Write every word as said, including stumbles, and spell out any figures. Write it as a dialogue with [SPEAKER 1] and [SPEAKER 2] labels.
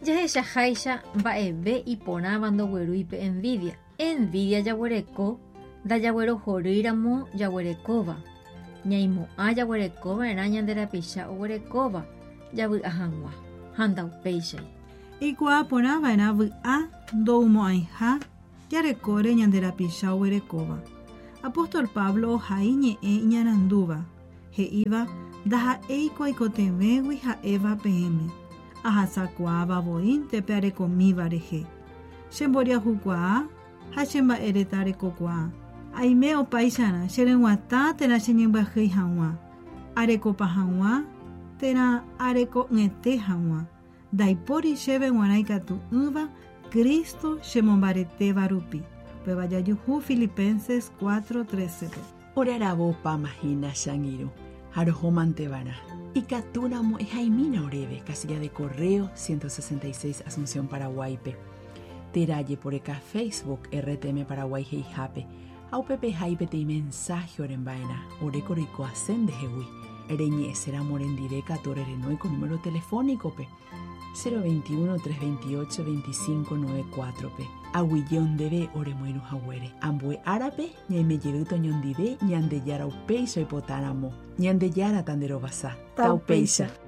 [SPEAKER 1] Jahecha haicha mba'eve iporãva ndoguerúipe envidia. Envidia jaguereko ndajaguerohorýramo jaguerekóva. Ñaimo'ã jaguerekova'erã ñande rapicha oguerekóva javy'a hag̃ua ha ndaupéichai.
[SPEAKER 2] Ikuaa porãva'erã vy'a ndoumo'ãiha jarekóre ñande rapicha oguerekóva. Apóstol Pablo ohai ñe'ẽ iñarandúva. He'íva ndaha'éiko aikotevẽgui ha'éva peẽme. Ahasakuaava voínte pe arekomíva rehe. Chemboriahukuaa ha chemba'éreta rekokuaa. Aime opáicharã chereguatã térã cheñembyahýi hag̃ua. Arekópa hag̃ua térã areko'ỹete hag̃ua. Ndaipóri chéve g̃uarã ikatu ỹva Cristo chemombaretéva rupi. Peva jajuhu Filipenses cuatro trece.
[SPEAKER 3] Oraravopa mahína Shangiro. Harohomantevara. Ikatúramo ehaimína oréve, casilla de correo ciento sesenta y seis Asunción Paraguaype. Teralle por eka Facebook R T M Paraguay heihápe. Aupepe haipe tei mensaje orembaena. Oreco rico ascende hewi. Ereñe será morendireca torrenoi con número telefónico pe. cero veintiuno, trescientos veintiocho, veinticinco noventa y cuatro pe. Aguillón debe oremoinu haguere. Ambue árape, ñaime lleguito ñondide, ñande yara upeiso y potáramo. Ñande yara tandero basa. Taupeisa.